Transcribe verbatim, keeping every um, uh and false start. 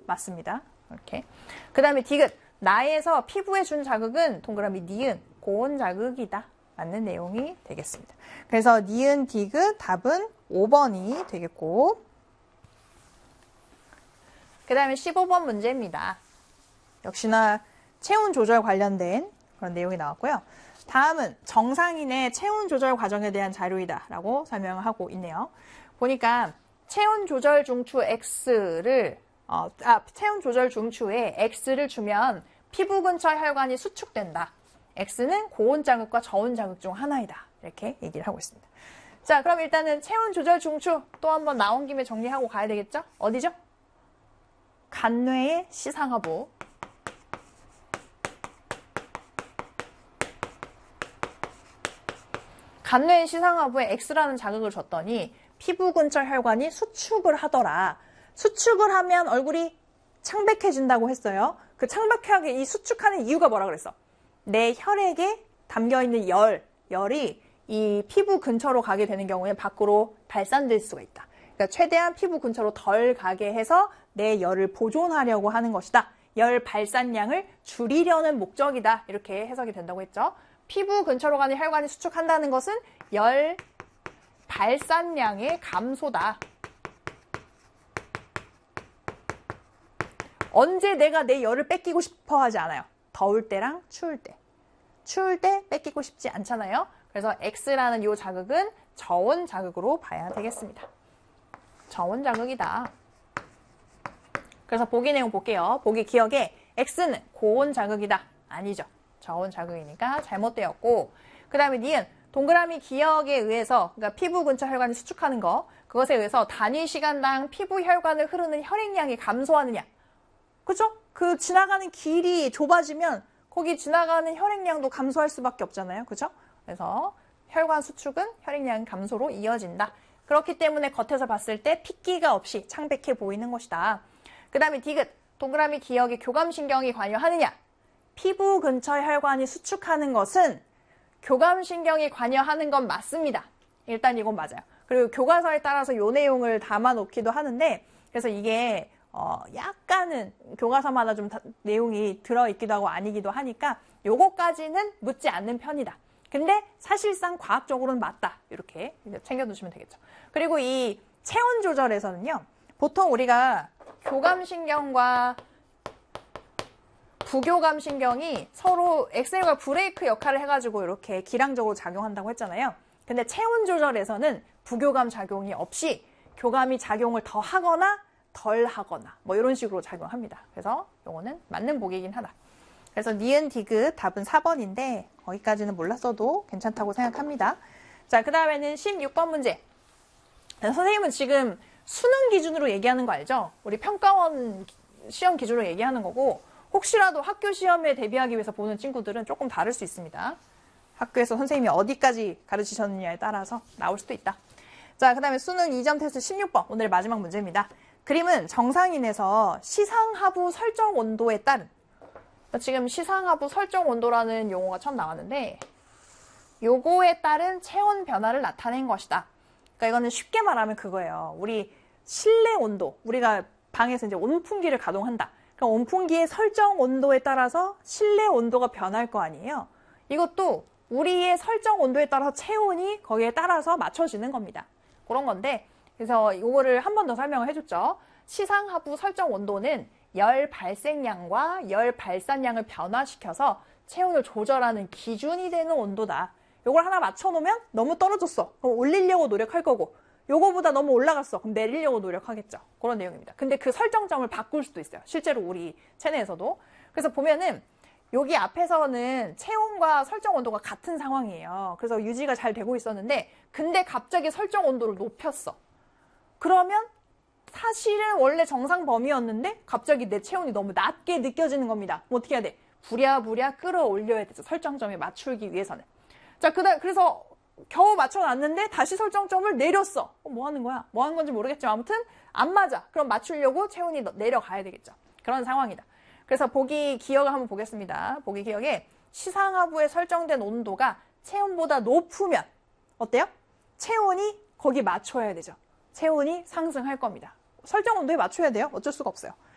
맞습니다. 이렇게. 그 다음에 디귿. 나에서 피부에 준 자극은 동그라미 니은 고온 자극이다. 맞는 내용이 되겠습니다. 그래서 니은 디귿 답은 오 번이 되겠고, 그 다음에 십오 번 문제입니다. 역시나 체온 조절 관련된 그런 내용이 나왔고요. 다음은 정상인의 체온 조절 과정에 대한 자료이다 라고 설명하고 있네요. 보니까 체온 조절 중추 X를 어, 아, 체온 조절 중추에 X를 주면 피부 근처 혈관이 수축된다. X는 고온 자극과 저온 자극 중 하나이다. 이렇게 얘기를 하고 있습니다. 자, 그럼 일단은 체온 조절 중추 또 한번 나온 김에 정리하고 가야 되겠죠? 어디죠? 간뇌의 시상하부. 간뇌의 시상하부에 X라는 자극을 줬더니 피부 근처 혈관이 수축을 하더라. 수축을 하면 얼굴이 창백해진다고 했어요. 그 창백하게 이 수축하는 이유가 뭐라 그랬어? 내 혈액에 담겨있는 열, 열이 이 피부 근처로 가게 되는 경우에 밖으로 발산될 수가 있다. 그러니까 최대한 피부 근처로 덜 가게 해서 내 열을 보존하려고 하는 것이다. 열 발산량을 줄이려는 목적이다. 이렇게 해석이 된다고 했죠. 피부 근처로 가는 혈관이 수축한다는 것은 열 발산량의 감소다. 언제 내가 내 열을 뺏기고 싶어 하지 않아요. 더울 때랑 추울 때. 추울 때 뺏기고 싶지 않잖아요. 그래서 X라는 이 자극은 저온 자극으로 봐야 되겠습니다. 저온 자극이다. 그래서 보기 내용 볼게요. 보기 기억에 X는 고온 자극이다. 아니죠. 저온 자극이니까 잘못되었고, 그 다음에 니은 동그라미 기억에 의해서, 그러니까 피부 근처 혈관이 수축하는 거, 그것에 의해서 단위 시간당 피부 혈관을 흐르는 혈액량이 감소하느냐. 그죠? 그 지나가는 길이 좁아지면 거기 지나가는 혈액량도 감소할 수밖에 없잖아요. 그죠? 그래서 혈관 수축은 혈액량 감소로 이어진다. 그렇기 때문에 겉에서 봤을 때 핏기가 없이 창백해 보이는 것이다. 그 다음에 디귿, 동그라미 기억에 교감신경이 관여하느냐. 피부 근처 혈관이 수축하는 것은 교감신경이 관여하는 건 맞습니다. 일단 이건 맞아요. 그리고 교과서에 따라서 이 내용을 담아놓기도 하는데, 그래서 이게 어, 약간은 교과서마다 좀 다, 내용이 들어있기도 하고 아니기도 하니까 요거까지는 묻지 않는 편이다. 근데 사실상 과학적으로는 맞다. 이렇게 챙겨두시면 되겠죠. 그리고 이 체온 조절에서는요, 보통 우리가 교감신경과 부교감신경이 서로 엑셀과 브레이크 역할을 해가지고 이렇게 기량적으로 작용한다고 했잖아요. 근데 체온 조절에서는 부교감 작용이 없이 교감이 작용을 더 하거나 덜 하거나 뭐 이런 식으로 작용합니다. 그래서 요거는 맞는 보기이긴 하다. 그래서 니은 디귿 답은 사 번인데 거기까지는 몰랐어도 괜찮다고 생각합니다. 자, 그 다음에는 십육 번 문제. 선생님은 지금 수능 기준으로 얘기하는 거 알죠? 우리 평가원 시험 기준으로 얘기하는 거고, 혹시라도 학교 시험에 대비하기 위해서 보는 친구들은 조금 다를 수 있습니다. 학교에서 선생님이 어디까지 가르치셨느냐에 따라서 나올 수도 있다. 자, 그 다음에 수능 이 점 테스트 십육 번 오늘의 마지막 문제입니다. 그림은 정상인에서 시상하부 설정 온도에 따른, 지금 시상하부 설정 온도라는 용어가 처음 나왔는데 요거에 따른 체온 변화를 나타낸 것이다. 그러니까 이거는 쉽게 말하면 그거예요. 우리 실내 온도, 우리가 방에서 이제 온풍기를 가동한다. 그럼 온풍기의 설정 온도에 따라서 실내 온도가 변할 거 아니에요. 이것도 우리의 설정 온도에 따라서 체온이 거기에 따라서 맞춰지는 겁니다. 그런 건데, 그래서 이거를 한 번 더 설명을 해줬죠. 시상하부 설정 온도는 열 발생량과 열 발산량을 변화시켜서 체온을 조절하는 기준이 되는 온도다. 요걸 하나 맞춰놓으면 너무 떨어졌어. 그럼 올리려고 노력할 거고, 요거보다 너무 올라갔어. 그럼 내리려고 노력하겠죠. 그런 내용입니다. 근데 그 설정점을 바꿀 수도 있어요. 실제로 우리 체내에서도. 그래서 보면은 여기 앞에서는 체온과 설정 온도가 같은 상황이에요. 그래서 유지가 잘 되고 있었는데, 근데 갑자기 설정 온도를 높였어. 그러면 사실은 원래 정상 범위였는데 갑자기 내 체온이 너무 낮게 느껴지는 겁니다. 뭐 어떻게 해야 돼? 부랴부랴 끌어올려야 되죠. 설정점에 맞추기 위해서는. 자, 그다 그래서 겨우 맞춰놨는데 다시 설정점을 내렸어. 어, 뭐 하는 거야? 뭐 하는 건지 모르겠지만 아무튼 안 맞아. 그럼 맞추려고 체온이 내려가야 되겠죠. 그런 상황이다. 그래서 보기 기억을 한번 보겠습니다. 보기 기억에 시상하부에 설정된 온도가 체온보다 높으면 어때요? 체온이 거기 맞춰야 되죠. 체온이 상승할 겁니다. 설정 온도에 맞춰야 돼요. 어쩔 수가 없어요.